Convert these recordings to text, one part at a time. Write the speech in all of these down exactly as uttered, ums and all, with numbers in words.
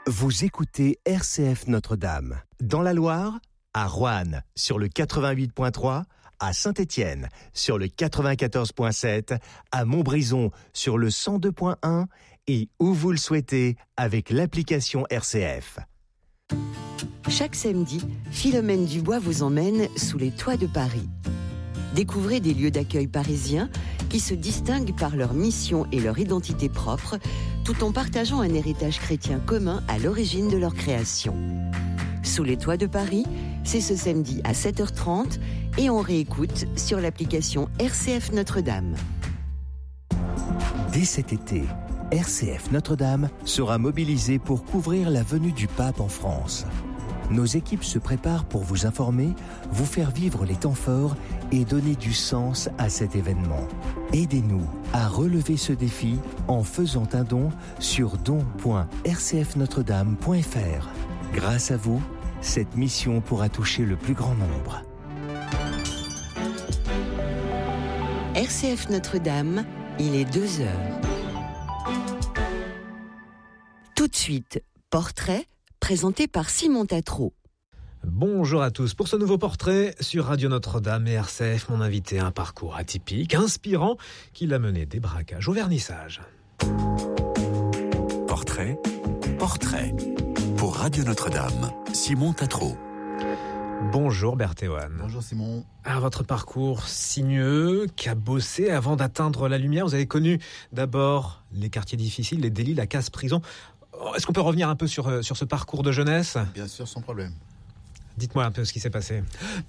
Vous écoutez R C F Notre-Dame. Dans la Loire, à Roanne, sur le quatre-vingt-huit point trois, à Saint-Étienne, sur le quatre-vingt-quatorze point sept, à Montbrison, sur le cent deux point un et où vous le souhaitez avec l'application R C F. Chaque samedi, Philomène Dubois vous emmène sous les toits de Paris. Découvrez des lieux d'accueil parisiens qui se distinguent par leur mission et leur identité propre, tout en partageant un héritage chrétien commun à l'origine de leur création. Sous les toits de Paris, c'est ce samedi à sept heures trente et on réécoute sur l'application R C F Notre-Dame. Dès cet été, R C F Notre-Dame sera mobilisée pour couvrir la venue du pape en France. Nos équipes se préparent pour vous informer, vous faire vivre les temps forts et donner du sens à cet événement. Aidez-nous à relever ce défi en faisant un don sur don point r c f notre dame point f r. Grâce à vous, cette mission pourra toucher le plus grand nombre. R C F Notre-Dame, il est deux heures. Tout de suite, portrait présenté par Simon Tatro. Bonjour à tous. Pour ce nouveau portrait sur Radio Notre-Dame et R C F, mon invité a un parcours atypique, inspirant, qui l'a mené des braquages au vernissage. Portrait, portrait. Pour Radio Notre-Dame, Simon Tatro. Bonjour Berthéoine. Bonjour Simon. À votre parcours sinueux, cabossé avant d'atteindre la lumière, vous avez connu d'abord les quartiers difficiles, les délits, la casse-prison. Est-ce qu'on peut revenir un peu sur, sur ce parcours de jeunesse ? Bien sûr, sans problème. Dites-moi un peu ce qui s'est passé.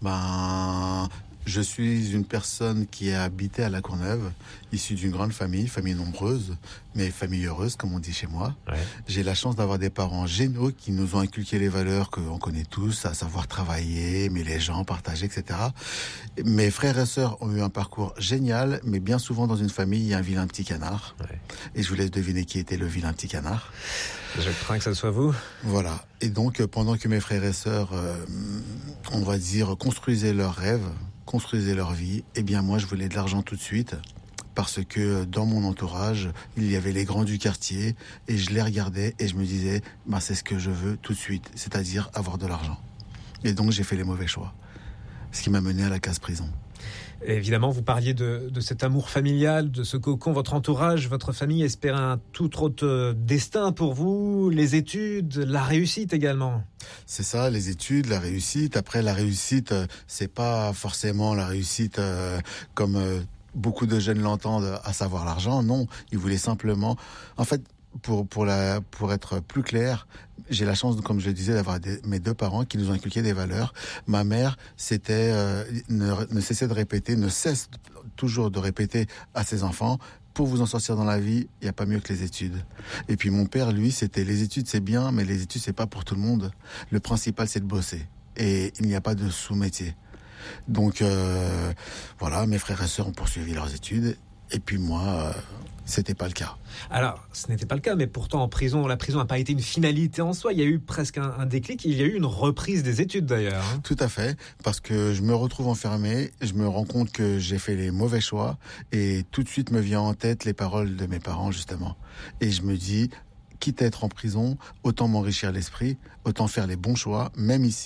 Ben, je suis une personne qui a habité à La Courneuve, issue d'une grande famille, famille nombreuse, mais famille heureuse, comme on dit chez moi. Ouais. J'ai la chance d'avoir des parents géniaux qui nous ont inculqué les valeurs qu'on connaît tous, à savoir travailler, aimer les gens, partager, et cetera. Mes frères et sœurs ont eu un parcours génial, mais bien souvent dans une famille, il y a un vilain petit canard. Ouais. Et je vous laisse deviner qui était le vilain petit canard. Je crains que ce soit vous. Voilà. Et donc, pendant que mes frères et sœurs, euh, on va dire, construisaient leurs rêves, construisaient leur vie, eh bien moi, je voulais de l'argent tout de suite. Parce que dans mon entourage, il y avait les grands du quartier et je les regardais et je me disais, bah, c'est ce que je veux tout de suite, c'est-à-dire avoir de l'argent. Et donc, j'ai fait les mauvais choix. Ce qui m'a mené à la casse-prison. Et évidemment, vous parliez de, de cet amour familial, de ce cocon, votre entourage, votre famille espérait un tout autre destin pour vous, les études, la réussite également. C'est ça, les études, la réussite. Après, la réussite, c'est pas forcément la réussite euh, comme euh, beaucoup de jeunes l'entendent, à savoir l'argent. Non, ils voulaient simplement... En fait, pour, pour, la, pour être plus clair, j'ai la chance, comme je le disais, d'avoir des, mes deux parents qui nous ont inculqué des valeurs. Ma mère, c'était euh, ne, ne cessait de répéter, ne cesse toujours de répéter à ses enfants, pour vous en sortir dans la vie, il n'y a pas mieux que les études. Et puis mon père, lui, c'était les études, c'est bien, mais les études, c'est pas pour tout le monde. Le principal, c'est de bosser. Et il n'y a pas de sous-métier. Donc euh, voilà, mes frères et sœurs ont poursuivi leurs études. Et puis moi... Euh, c'était pas le cas. Alors, ce n'était pas le cas, mais pourtant en prison, la prison n'a pas été une finalité en soi. Il y a eu presque un, un déclic. Il y a eu une reprise des études d'ailleurs. Hein. Tout à fait, parce que je me retrouve enfermé, je me rends compte que j'ai fait les mauvais choix et tout de suite me vient en tête les paroles de mes parents justement. Et je me dis, quitte à être en prison, autant m'enrichir l'esprit, autant faire les bons choix, même ici.